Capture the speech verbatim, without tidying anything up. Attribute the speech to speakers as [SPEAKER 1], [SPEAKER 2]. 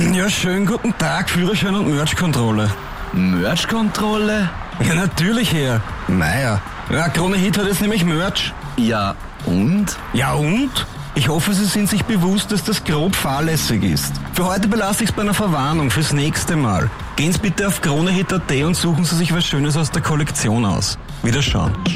[SPEAKER 1] Ja, schönen guten Tag, Führerschein und Merch-Kontrolle.
[SPEAKER 2] Merch-Kontrolle?
[SPEAKER 1] Ja, natürlich, Herr. Meier. Ja, Krone Hit hat jetzt nämlich Merch.
[SPEAKER 2] Ja, und?
[SPEAKER 1] Ja, und? Ich hoffe, Sie sind sich bewusst, dass das grob fahrlässig ist. Für heute belasse ich es bei einer Verwarnung fürs nächste Mal. Gehen Sie bitte auf kronehit punkt at und suchen Sie sich was Schönes aus der Kollektion aus. Wiederschauen.